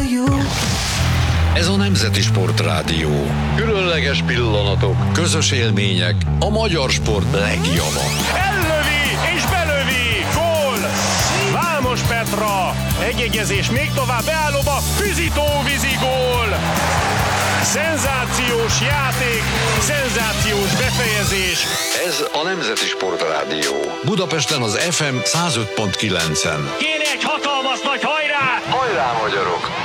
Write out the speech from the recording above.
Ez a Nemzeti Sportrádió. Különleges pillanatok, közös élmények, a magyar sport legjava. Ellövi és belövi! Gól! Vámos Petra! Egyegyezés még tovább beállóba, Füzitó-vízi gól! Szenzációs játék, szenzációs befejezés. Ez a Nemzeti Sportrádió. Budapesten az FM 105.9-en. Kéne egy hatalmas nagy hajrá! Hajrá, magyarok!